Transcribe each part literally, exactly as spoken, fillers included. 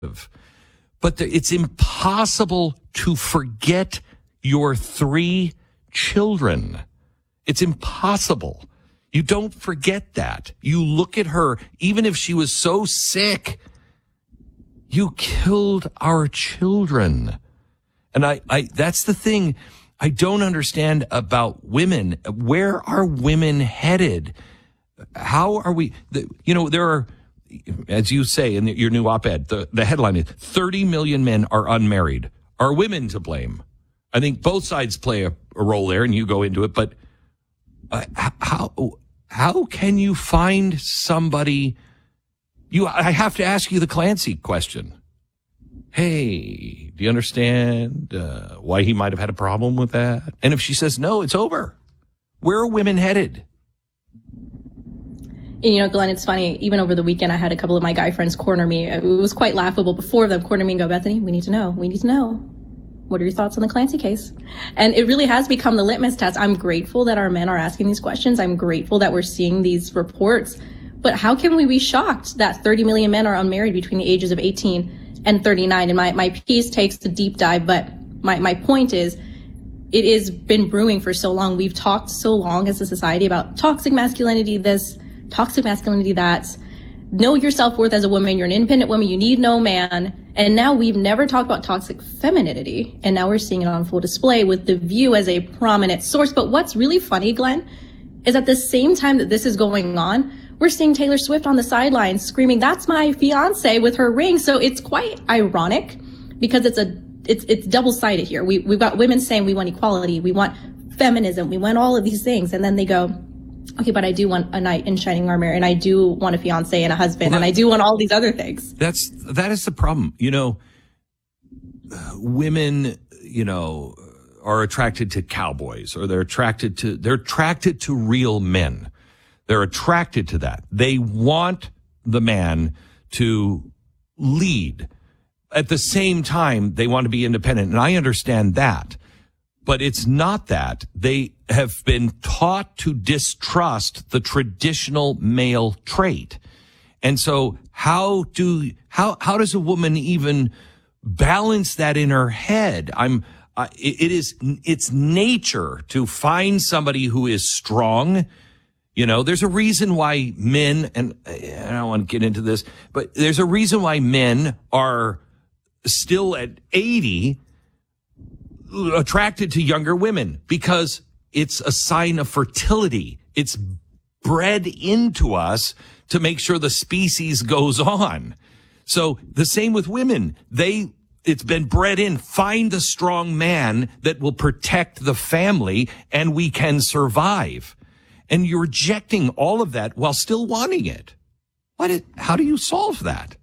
But the, it's impossible to forget your three children. It's impossible. You don't forget that. You look at her, even if she was so sick, you killed our children. And I, I, that's the thing I don't understand about women. Where are women headed? How are we, the, you know, there are, as you say in the, your new op-ed, the, the headline is thirty million men are unmarried. Are women to blame? I think both sides play a, a role there, and you go into it, but uh, how, how can you find somebody? You, I have to ask you the Clancy question. Hey, do you understand uh, why he might have had a problem with that? And if she says no, it's over. Where are women headed? You know, Glenn, it's funny. Even over the weekend, I had a couple of my guy friends corner me. It was quite laughable. Before them corner me and go, Bethany, we need to know. We need to know. What are your thoughts on the Clancy case? And it really has become the litmus test. I'm grateful that our men are asking these questions. I'm grateful that we're seeing these reports. But how can we be shocked that thirty million men are unmarried between the ages of eighteen and thirty-nine? And my, my piece takes a deep dive, but my, my point is, it has been brewing for so long. We've talked so long as a society about toxic masculinity, this toxic masculinity, that know your self-worth as a woman. You're an independent woman. You need no man. And now we've never talked about toxic femininity. And now we're seeing it on full display with The View as a prominent source. But what's really funny, Glenn, is at the same time that this is going on, we're seeing Taylor Swift on the sidelines screaming, "That's my fiance," with her ring. So it's quite ironic because it's a, it's, it's double-sided here. We, we've got women saying we want equality. We want feminism. We want all of these things. And then they go, okay, but I do want a knight in shining armor, and I do want a fiance and a husband, well, that, and I do want all these other things. That's, that is the problem. You know, uh, women, you know, are attracted to cowboys, or they're attracted to, they're attracted to real men. They're attracted to that. They want the man to lead. At the same time, they want to be independent, and I understand that. But it's not that. They have been taught to distrust the traditional male trait. And so how do, how, how does a woman even balance that in her head? I'm, uh, it, it is, it's nature to find somebody who is strong. You know, there's a reason why men, and I don't want to get into this, but there's a reason why men are still at eighty attracted to younger women, because it's a sign of fertility. It's bred into us to make sure the species goes on. So the same with women. They, it's been bred in. Find the strong man that will protect the family and we can survive. And you're rejecting all of that while still wanting it. What? It, how do you solve that?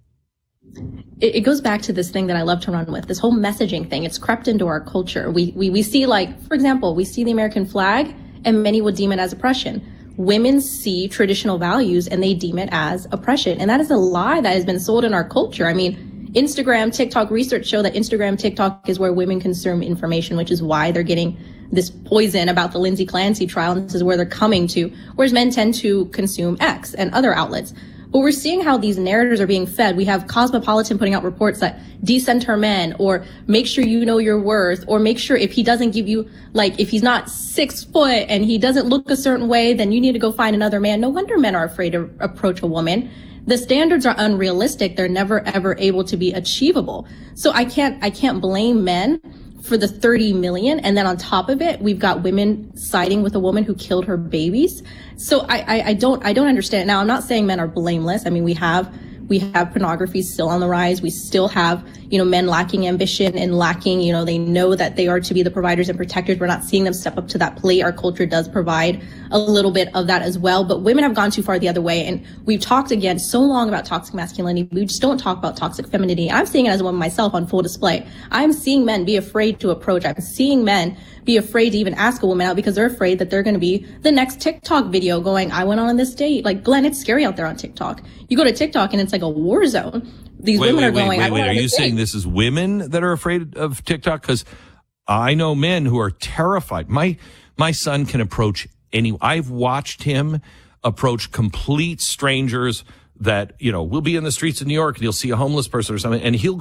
It, it goes back to this thing that I love to run with, this whole messaging thing. It's crept into our culture. We, we, we see, like, for example, we see the American flag and many will deem it as oppression. Women see traditional values and they deem it as oppression. And that is a lie that has been sold in our culture. I mean, Instagram, TikTok research show that Instagram, TikTok is where women consume information, which is why they're getting this poison about the Lindsay Clancy trial. And this is where they're coming to, whereas men tend to consume X and other outlets. But we're seeing how these narratives are being fed. We have Cosmopolitan putting out reports that decenter men, or make sure you know your worth, or make sure if he doesn't give you, like, if he's not six foot and he doesn't look a certain way, then you need to go find another man. No wonder men are afraid to approach a woman. The standards are unrealistic. They're never, ever able to be achievable. So I can't, I can't blame men for the thirty million. And then on top of it, we've got women siding with a woman who killed her babies. So I, I, I don't, I don't understand. Now, I'm not saying men are blameless. I mean, we have, we have pornography still on the rise. We still have, you know, men lacking ambition and lacking, you know, they know that they are to be the providers and protectors. We're not seeing them step up to that plate. Our culture does provide a little bit of that as well, but women have gone too far the other way. And we've talked again so long about toxic masculinity. We just don't talk about toxic femininity. I'm seeing it as a woman myself on full display. I'm seeing men be afraid to approach. I'm seeing men be afraid to even ask a woman out because they're afraid that they're going to be the next TikTok video going, I went on this date. Like, Glenn, it's scary out there on TikTok. You go to TikTok and it's like a war zone. These wait, women wait, are going, wait, I wait, wait. Are you date. saying this is women that are afraid of TikTok? Because I know men who are terrified. My, my son can approach any, I've watched him approach complete strangers that, you know, we'll be in the streets of New York and you'll see a homeless person or something, and he'll